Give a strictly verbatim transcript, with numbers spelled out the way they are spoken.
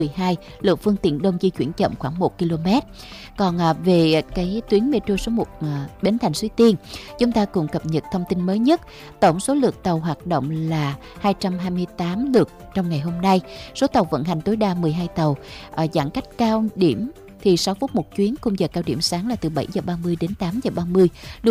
mười hai, lượng phương tiện đông di chuyển chậm khoảng một ki lô mét. Còn à, về cái tuyến metro số một à, Bến Thành Suối Tiên, chúng ta cùng cập nhật thông tin mới nhất. Tổng số lượt tàu hoạt động là hai trăm hai mươi tám lượt trong ngày hôm nay. Số tàu vận hành tối đa mười hai tàu. À, giãn cách cao điểm thì sáu phút một chuyến, khung giờ cao điểm sáng là từ bảy giờ ba mươi đến tám giờ ba mươi.